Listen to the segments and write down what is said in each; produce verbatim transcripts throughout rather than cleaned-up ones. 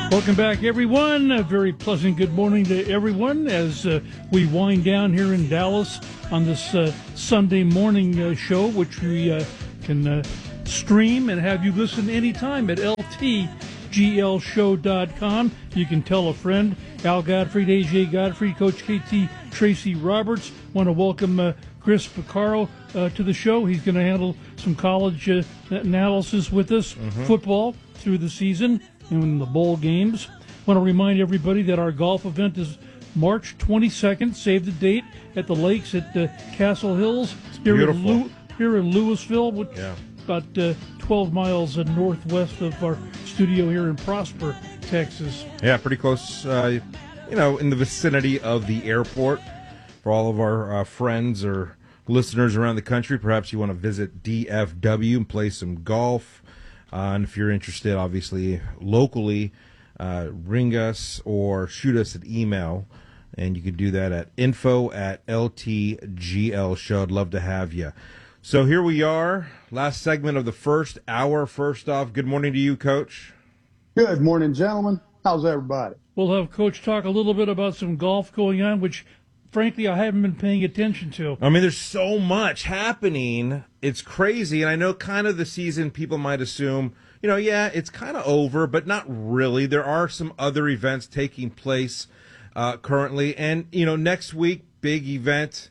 Welcome back, everyone. A very pleasant good morning to everyone as uh, we wind down here in Dallas on this uh, Sunday morning uh, show, which we uh, can uh, stream and have you listen anytime at L T G L show dot com. You can tell a friend. Al Godfrey, A J Godfrey, Coach K T Tracy Roberts. Want to welcome uh, Chris Piccaro uh, to the show. He's going to handle some college uh, analysis with us, mm-hmm. football through the season and the bowl games. Want to remind everybody that our golf event is March twenty-second. Save the date at the lakes at uh, Castle Hills here in, Lew- here in Louisville, which yeah. about uh, twelve miles uh, northwest of our studio here in Prosper, Texas. Yeah, pretty close, uh, you know, in the vicinity of the airport. For all of our uh, friends or listeners around the country, perhaps you want to visit D F W and play some golf. Uh, and if you're interested, obviously, locally, uh, ring us or shoot us an email. And you can do that at info at L T G L show. I'd love to have you. So here we are, last segment of the first hour. First off, good morning to you, Coach. Good morning, gentlemen. How's everybody? We'll have Coach talk a little bit about some golf going on, which, frankly, I haven't been paying attention to. I mean, there's so much happening. It's crazy. And I know kind of the season people might assume, you know, yeah, it's kind of over, but not really. There are some other events taking place uh, currently. And, you know, next week, big event.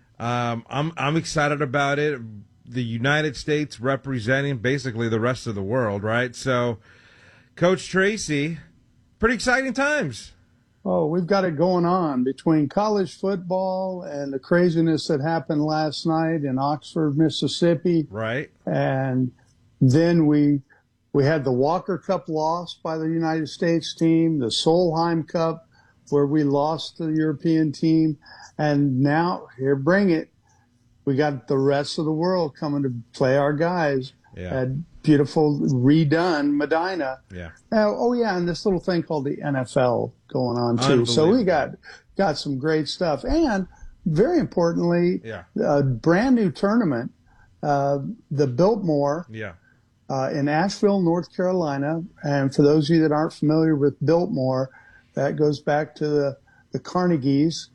Um, I'm I'm excited about it. The United States representing basically the rest of the world, right? So, Coach Tracy, pretty exciting times. Oh, we've got it going on between college football and the craziness that happened last night in Oxford, Mississippi. Right. And then we we had the Walker Cup loss by the United States team, the Solheim Cup where we lost to the European team. And now, here, bring it. We got the rest of the world coming to play our guys yeah. at beautiful, redone Medina. Yeah. Uh, oh, yeah, and this little thing called the N F L going on, too. So we got got some great stuff. And, very importantly, yeah. a brand new tournament, uh, the Biltmore yeah. uh, in Asheville, North Carolina. And for those of you that aren't familiar with Biltmore, that goes back to the, the Carnegies.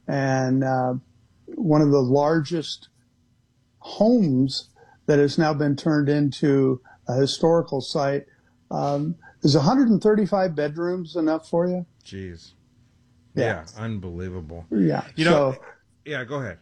And uh, one of the largest homes that has now been turned into a historical site. Um, is one hundred thirty-five bedrooms enough for you? Jeez. Yeah. yeah unbelievable. Yeah. You know, so, yeah, go ahead.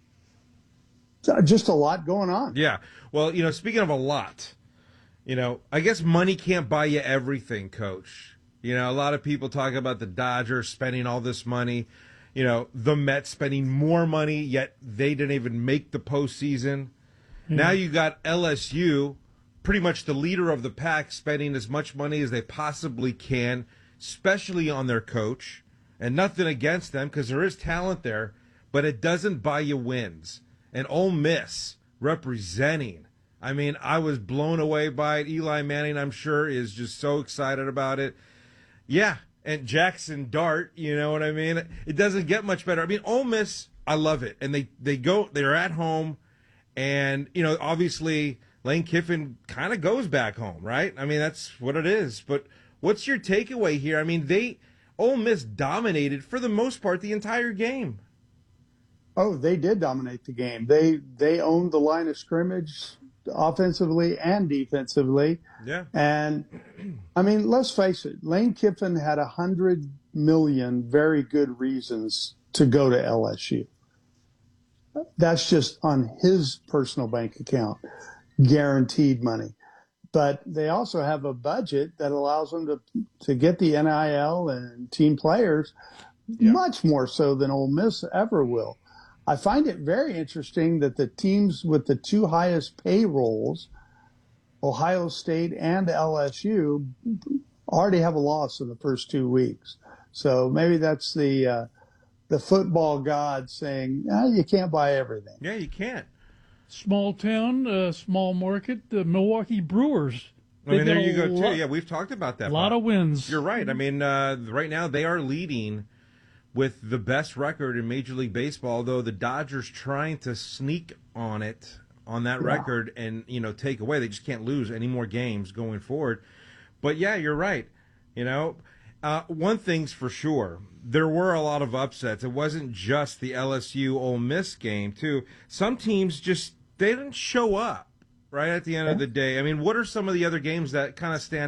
Just a lot going on. Yeah. Well, you know, speaking of a lot, you know, I guess money can't buy you everything, Coach. You know, a lot of people talk about the Dodgers spending all this money. You know, the Mets spending more money, yet they didn't even make the postseason. Mm. Now you got L S U, pretty much the leader of the pack, spending as much money as they possibly can, especially on their coach. And nothing against them because there is talent there, but it doesn't buy you wins. And Ole Miss representing. I mean, I was blown away by it. Eli Manning, I'm sure, is just so excited about it. Yeah. And Jackson Dart, you know what I mean? It doesn't get much better. I mean, Ole Miss, I love it. And they, they go, they're at home. And, you know, obviously Lane Kiffin kind of goes back home, right? I mean, that's what it is. But what's your takeaway here? I mean, they, Ole Miss dominated for the most part the entire game. Oh, they did dominate the game. They, they owned the line of scrimmage offensively and defensively. Yeah. And, I mean, let's face it, Lane Kiffin had a hundred million very good reasons to go to L S U. That's just on his personal bank account, guaranteed money. But they also have a budget that allows them to, to get the N I L and team players yeah. much more so than Ole Miss ever will. I find it very interesting that the teams with the two highest payrolls, Ohio State and L S U, already have a loss in the first two weeks. So maybe that's the uh, the football god saying, ah, you can't buy everything. Yeah, you can't. Small town, uh, small market, the Milwaukee Brewers. I mean, there you go, lot, too. Yeah, we've talked about that. A lot of wins. You're right. I mean, uh, right now they are leading with the best record in Major League Baseball, though the Dodgers trying to sneak on it, on that yeah. record, and, you know, take away. They just can't lose any more games going forward. But, yeah, you're right. You know, uh, one thing's for sure. There were a lot of upsets. It wasn't just the L S U Ole Miss game, too. Some teams just, they didn't show up, right, at the end of the day. I mean, what are some of the other games that kind of stand